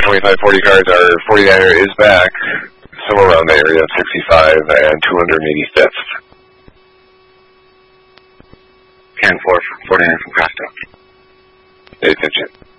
25-40 cars, our 49er is back, somewhere around the area of 65 and 285th. 10-4, 49 from Crosstalk. They pitch it.